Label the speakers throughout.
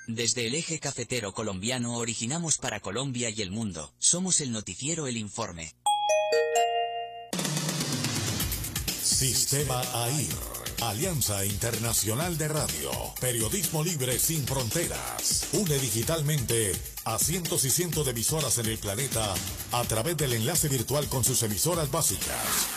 Speaker 1: Desde el eje cafetero colombiano originamos para Colombia y el mundo. Somos el noticiero El Informe.
Speaker 2: Sistema AIR, Alianza Internacional de Radio, periodismo libre sin fronteras. Une digitalmente a cientos y cientos de emisoras en el planeta a través del enlace virtual con sus emisoras básicas.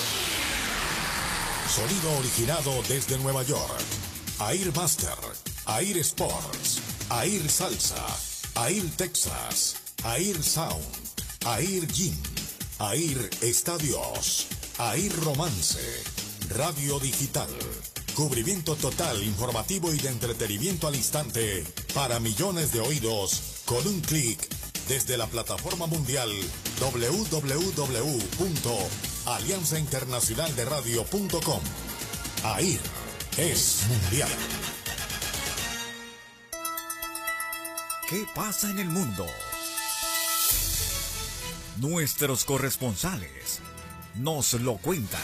Speaker 2: Sonido originado desde Nueva York. AIR Master, AIR Sports, AIR Salsa, AIR Texas, AIR Sound, AIR Gym, AIR Estadios, AIR Romance, Radio Digital. Cubrimiento total, informativo y de entretenimiento al instante para millones de oídos con un clic desde la plataforma mundial www.alianzainternacionalderadio.com. AIR es mundial.
Speaker 3: ¿Qué pasa en el mundo? Nuestros corresponsales nos lo cuentan.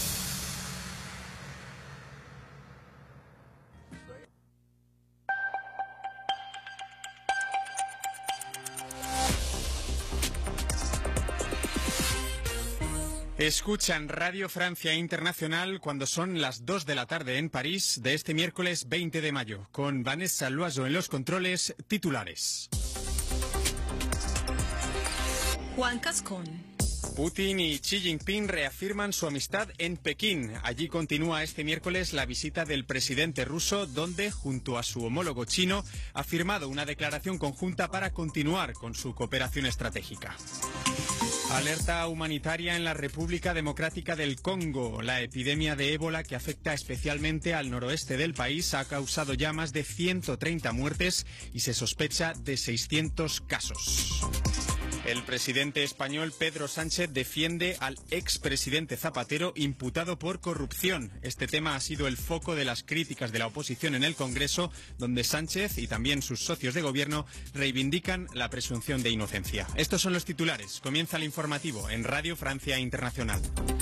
Speaker 4: Escuchan Radio Francia Internacional cuando son las 2 de la tarde en París de este miércoles 20 de mayo, con Vanessa Loiseau en los controles. Titulares.
Speaker 5: Juan Cascón.
Speaker 4: Putin y Xi Jinping reafirman su amistad en Pekín. Allí continúa este miércoles la visita del presidente ruso, donde, junto a su homólogo chino, ha firmado una declaración conjunta para continuar con su cooperación estratégica. Alerta humanitaria en la República Democrática del Congo. La epidemia de ébola, que afecta especialmente al noroeste del país, ha causado ya más de 130 muertes y se sospecha de 600 casos. El presidente español Pedro Sánchez defiende al expresidente Zapatero imputado por corrupción. Este tema ha sido el foco de las críticas de la oposición en el Congreso, donde Sánchez y también sus socios de gobierno reivindican la presunción de inocencia. Estos son los titulares. Comienza el informativo en Radio Francia Internacional.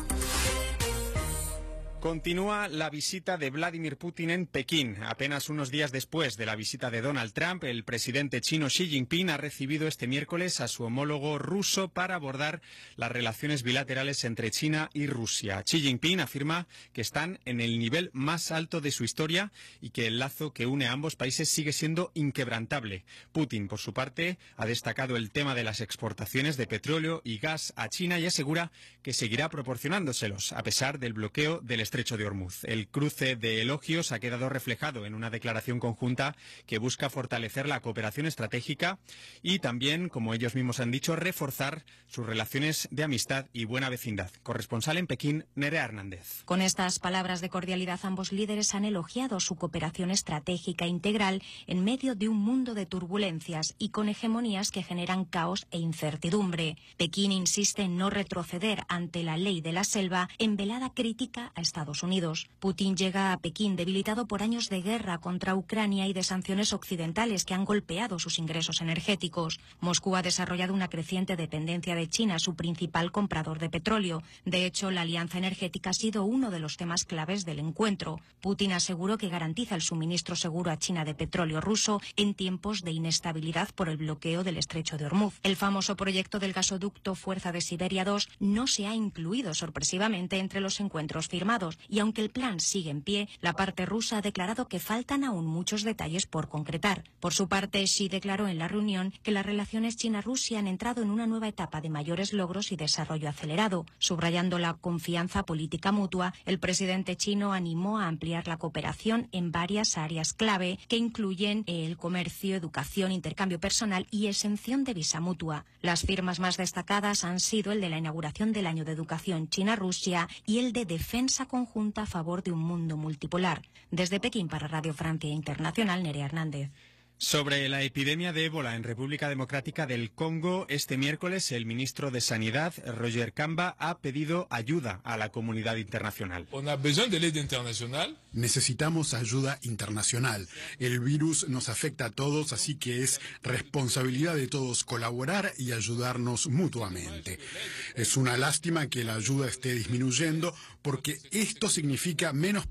Speaker 4: Continúa la visita de Vladimir Putin en Pekín. Apenas unos días después de la visita de Donald Trump, el presidente chino Xi Jinping ha recibido este miércoles a su homólogo ruso para abordar las relaciones bilaterales entre China y Rusia. Xi Jinping afirma que están en el nivel más alto de su historia y que el lazo que une a ambos países sigue siendo inquebrantable. Putin, por su parte, ha destacado el tema de las exportaciones de petróleo y gas a China y asegura que seguirá proporcionándoselos, a pesar del bloqueo del Estrecho de Hormuz. El cruce de elogios ha quedado reflejado en una declaración conjunta que busca fortalecer la cooperación estratégica y también, como ellos mismos han dicho, reforzar sus relaciones de amistad y buena vecindad. Corresponsal en Pekín, Nerea Hernández.
Speaker 6: Con estas palabras de cordialidad, ambos líderes han elogiado su cooperación estratégica integral en medio de un mundo de turbulencias y con hegemonías que generan caos e incertidumbre. Pekín insiste en no retroceder ante la ley de la selva en velada crítica a Estados Unidos. Putin llega a Pekín debilitado por años de guerra contra Ucrania y de sanciones occidentales que han golpeado sus ingresos energéticos. Moscú ha desarrollado una creciente dependencia de China, su principal comprador de petróleo. De hecho, la alianza energética ha sido uno de los temas claves del encuentro. Putin aseguró que garantiza el suministro seguro a China de petróleo ruso en tiempos de inestabilidad por el bloqueo del Estrecho de Hormuz. El famoso proyecto del gasoducto Fuerza de Siberia 2 no se ha incluido sorpresivamente entre los encuentros firmados. Y aunque el plan sigue en pie, la parte rusa ha declarado que faltan aún muchos detalles por concretar. Por su parte, Xi declaró en la reunión que las relaciones China-Rusia han entrado en una nueva etapa de mayores logros y desarrollo acelerado. Subrayando la confianza política mutua, el presidente chino animó a ampliar la cooperación en varias áreas clave que incluyen el comercio, educación, intercambio personal y exención de visa mutua. Las firmas más destacadas han sido el de la inauguración del Año de Educación China-Rusia y el de defensa conjunta a favor de un mundo multipolar. Desde Pekín para Radio Francia Internacional, Nerea Hernández.
Speaker 4: Sobre la epidemia de ébola en República Democrática del Congo, este miércoles el ministro de Sanidad, Roger Kamba, ha pedido ayuda a la comunidad internacional.
Speaker 7: Necesitamos ayuda internacional. El virus nos afecta a todos, así que es responsabilidad de todos colaborar y ayudarnos mutuamente. Es una lástima que la ayuda esté disminuyendo, porque esto significa menos